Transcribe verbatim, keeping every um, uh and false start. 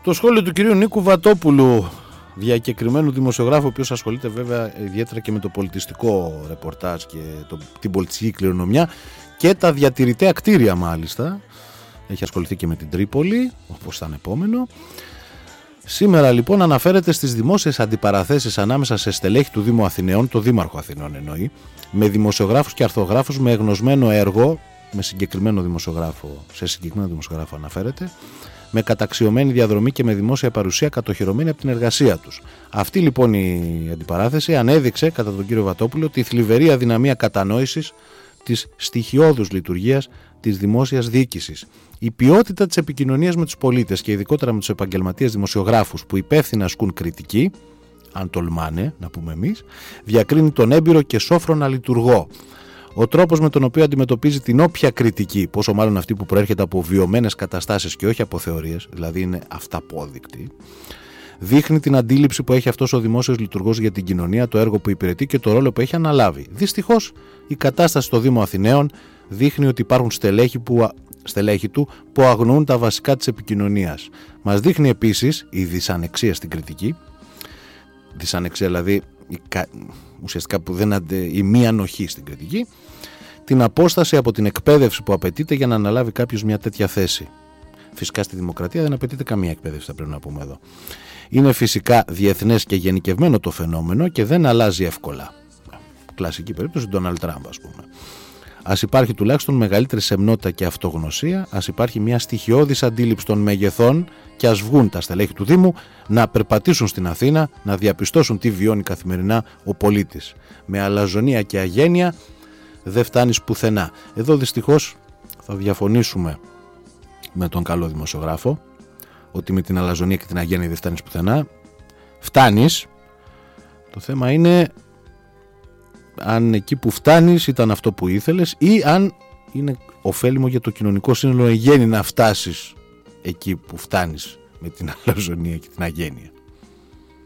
Το σχόλιο του κυρίου Νίκου Βατόπουλου, διακεκριμένου δημοσιογράφου, ο οποίος ασχολείται βέβαια ιδιαίτερα και με το πολιτιστικό ρεπορτάζ και το, την πολιτιστική κληρονομιά και τα διατηρητέα κτίρια μάλιστα. Έχει ασχοληθεί και με την Τρίπολη, όπως ήταν επόμενο. Σήμερα λοιπόν αναφέρεται στις δημόσιες αντιπαραθέσεις ανάμεσα σε στελέχη του Δήμου Αθηναίων, το Δήμαρχο Αθηνών εννοεί, με δημοσιογράφους και αρθρογράφους με εγνωσμένο έργο, με συγκεκριμένο δημοσιογράφο, σε συγκεκριμένο δημοσιογράφο αναφέρεται, με καταξιωμένη διαδρομή και με δημόσια παρουσία κατοχυρωμένη από την εργασία τους. Αυτή λοιπόν η αντιπαράθεση ανέδειξε κατά τον κύριο Βατόπουλο τη θλιβερή αδυναμία κατανόησης της στοιχειώδους λειτουργίας της δημόσιας διοίκησης. Η ποιότητα της επικοινωνίας με τους πολίτες και ειδικότερα με τους επαγγελματίες δημοσιογράφους που υπεύθυνα ασκούν κριτική, αν τολμάνε να πούμε εμείς, διακρίνει τον έμπειρο και σόφρονα λειτουργό. Ο τρόπος με τον οποίο αντιμετωπίζει την όποια κριτική, πόσο μάλλον αυτή που προέρχεται από βιωμένες καταστάσεις και όχι από θεωρίες, δηλαδή είναι αυταπόδεικτη, δείχνει την αντίληψη που έχει αυτός ο δημόσιος λειτουργός για την κοινωνία, το έργο που υπηρετεί και το ρόλο που έχει αναλάβει. Δυστυχώς, η κατάσταση στο Δήμο Αθηναίων δείχνει ότι υπάρχουν στελέχη, που, στελέχη του που αγνοούν τα βασικά της επικοινωνίας. Μας δείχνει επίσης η δυσανεξία στην κριτική, δυσανεξία δηλαδή η, ουσιαστικά που δεν αντε, η μη ανοχή στην κριτική, την απόσταση από την εκπαίδευση που απαιτείται για να αναλάβει κάποιος μια τέτοια θέση. Φυσικά στη δημοκρατία δεν απαιτείται καμία εκπαίδευση, θα πρέπει να πούμε εδώ. Είναι φυσικά διεθνές και γενικευμένο το φαινόμενο και δεν αλλάζει εύκολα. Κλασική περίπτωση του Ντόναλντ Τραμπ, ας πούμε. Ας υπάρχει τουλάχιστον μεγαλύτερη σεμνότητα και αυτογνωσία, ας υπάρχει μια στοιχειώδης αντίληψη των μεγεθών και ας βγουν τα στελέχη του Δήμου να περπατήσουν στην Αθήνα, να διαπιστώσουν τι βιώνει καθημερινά ο πολίτης. Με αλαζονία και αγένεια δεν φτάνεις πουθενά. Εδώ δυστυχώς θα διαφωνήσουμε με τον καλό δημοσιογράφο, ότι με την αλαζονία και την αγένεια δεν φτάνεις πουθενά. Φτάνεις. Το θέμα είναι αν εκεί που φτάνεις ήταν αυτό που ήθελες ή αν είναι ωφέλιμο για το κοινωνικό σύνολο εν γέννη να φτάσεις εκεί που φτάνεις με την αλαζονία και την αγένεια.